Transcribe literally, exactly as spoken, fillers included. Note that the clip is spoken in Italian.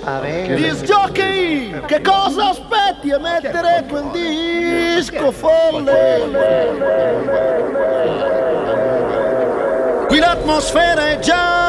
Disc jockey, che cosa aspetti a mettere quel disco folle? Qui l'atmosfera è già